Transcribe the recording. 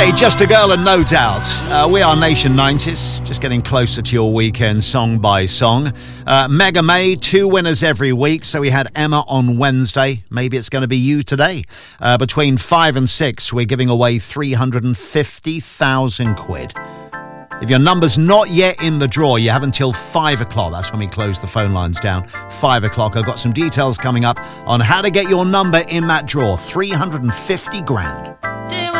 Hey, Just a Girl and No Doubt. We are Nation 90s, just getting closer to your weekend song by song. Mega May, 2 winners every week. So we had Emma on Wednesday. Maybe it's going to be you today. Between 5 and 6, we're giving away 350,000 quid. If your number's not yet in the draw, you have until 5 o'clock. That's when we close the phone lines down. 5 o'clock. I've got some details coming up on how to get your number in that draw. 350 grand.